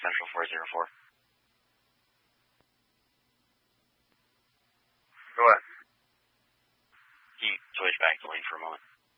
Central 404. Go ahead. Can you switch back to lane for a moment?